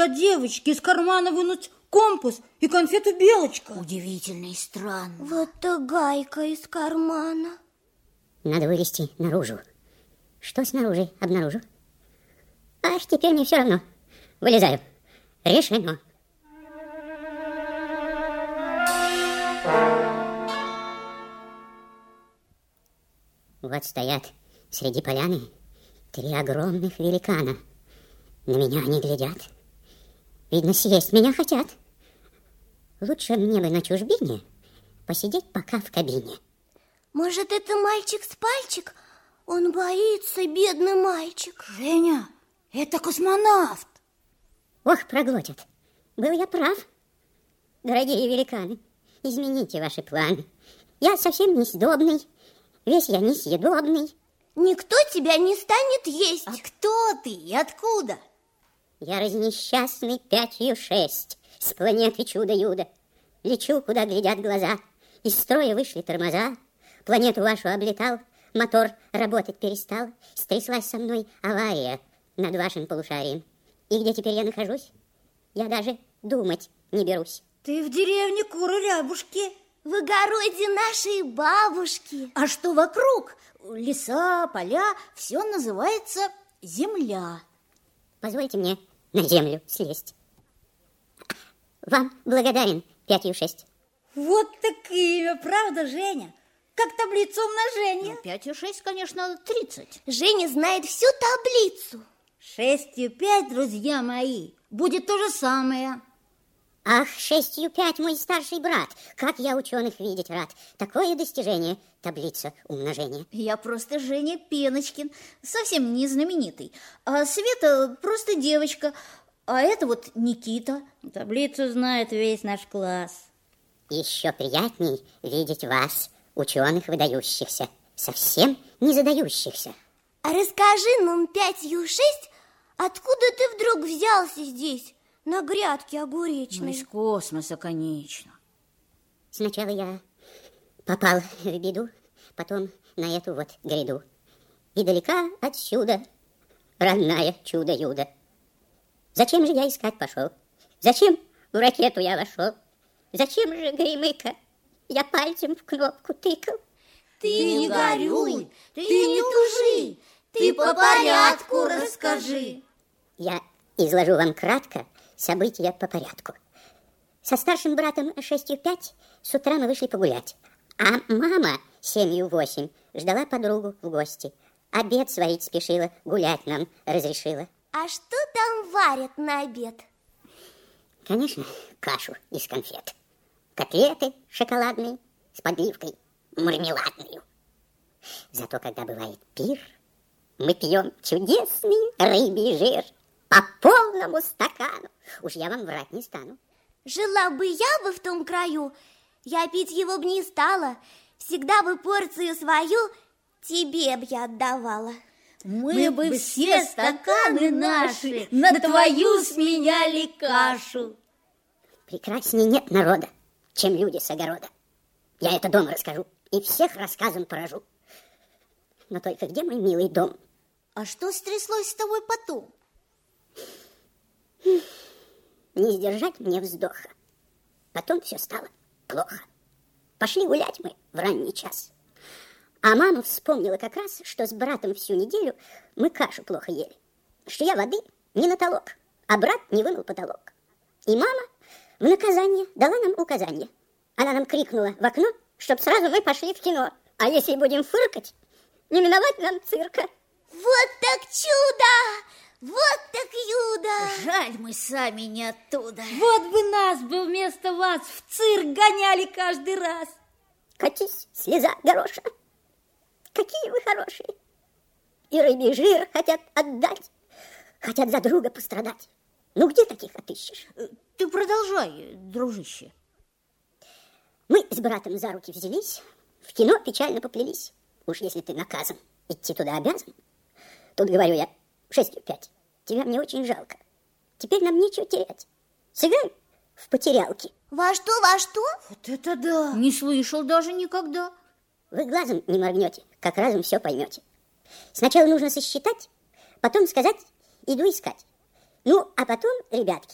могла девочке из кармана вынуть компас и конфету Белочка? Удивительно и странно. Вот то гайка из кармана. Надо вылезти наружу. Что снаружи обнаружу? Аж теперь мне все равно. Вылезаю. Решено. Вот стоят среди поляны 3 огромных великана. На меня они глядят. Видно, съесть меня хотят. Лучше мне бы на чужбине посидеть пока в кабине. Может, это мальчик с пальчик? Он боится, бедный мальчик. Женя, это космонавт. Ох, проглотят. Был я прав. Дорогие великаны, измените ваши планы. Я совсем несдобный, весь я несъедобный. Никто тебя не станет есть. А кто ты и откуда? Я разнесчастный 5-6 с планеты Чудо-Юдо. Лечу, куда глядят глаза. Из строя вышли тормоза. Планету вашу облетал, мотор работать перестал. Стряслась со мной авария над вашим полушарием. И где теперь я нахожусь, я даже думать не берусь. Ты в деревне Куры-Рябушки. В огороде нашей бабушки. А что вокруг? Леса, поля, все называется земля. Позвольте мне на землю слезть. Вам благодарен 5-6. Вот так имя, правда, Женя? Как таблицу умножения. 5 и 6, конечно, 30. Женя знает всю таблицу. 6,5, друзья мои, будет то же самое. Ах, 6,5, мой старший брат, как я ученых видеть рад. Такое достижение, таблица умножения. Я просто Женя Пеночкин, совсем не знаменитый. А Света просто девочка, а это вот Никита. Таблицу знает весь наш класс. Еще приятней видеть вас, ученых выдающихся, совсем не задающихся. А расскажи нам 5-6, откуда ты вдруг взялся здесь? На грядке огуречной. Из космоса, конечно. Сначала я попал в беду, потом на эту вот гряду. И далека отсюда, родная Чудо-Юдо. Зачем же я искать пошел? Зачем в ракету я вошел? Зачем же, Горемыка, я пальцем в кнопку тыкал? Ты не горюй, ты не тужи, ты по порядку расскажи. Я изложу вам кратко события по порядку. Со старшим братом 6,5 с утра мы вышли погулять. А мама 7,8 ждала подругу в гости. Обед сварить спешила, гулять нам разрешила. А что там варят на обед? Конечно, кашу из конфет. Котлеты шоколадные с подливкой мармеладную. Зато когда бывает пир, мы пьем чудесный рыбий жир по полному стакану. Уж я вам врать не стану. Жила бы я в том краю, я пить его б не стала. Всегда бы порцию свою тебе б я отдавала. Мы бы все стаканы наши на твою сменяли кашу. Прекрасней нет народа, чем люди с огорода. Я это дома расскажу и всех рассказом поражу. Но только где мой милый дом? А что стряслось с тобой потом? Не сдержать мне вздоха. Потом все стало плохо. Пошли гулять мы в ранний час. А мама вспомнила как раз, что с братом всю неделю мы кашу плохо ели. Что я воды не натолок, а брат не вымыл потолок. И мама в наказание дала нам указание. Она нам крикнула в окно, чтоб сразу мы пошли в кино. А если будем фыркать, не миновать нам цирка. Вот так чудо! Вот так юдо! Жаль, мы сами не оттуда. Вот бы нас бы вместо вас в цирк гоняли каждый раз. Катись, слеза горошина. Какие вы хорошие. И рыбий жир хотят отдать, хотят за друга пострадать. Ну, где таких отыщешь? Ты продолжай, дружище. Мы с братом за руки взялись, в кино печально поплелись. Уж если ты наказан, идти туда обязан. Тут говорю я, 6,5, тебя мне очень жалко. Теперь нам нечего терять. Сыграем в потерялки. Во что, во что? Вот это да! Не слышал даже никогда. Вы глазом не моргнете, как разом все поймете. Сначала нужно сосчитать, потом сказать, иду искать. Ну, а потом, ребятки,